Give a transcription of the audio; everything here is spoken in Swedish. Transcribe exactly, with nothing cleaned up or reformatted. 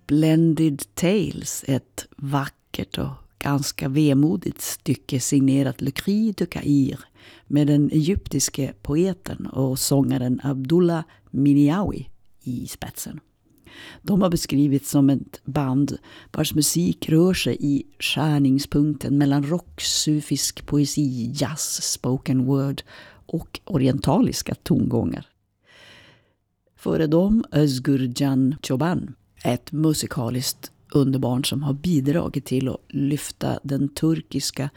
Splendid Tales, ett vackert och ganska vemodigt stycke signerat Le Cri de Caïr med den egyptiske poeten och sångaren Abdullah Miniawi i spetsen. De har beskrivits som ett band vars musik rör sig i skärningspunkten mellan rock, sufisk poesi, jazz, spoken word och orientaliska tongångar. Före dem Özgür Can Çoban, ett musikaliskt underbarn som har bidragit till att lyfta den turkiska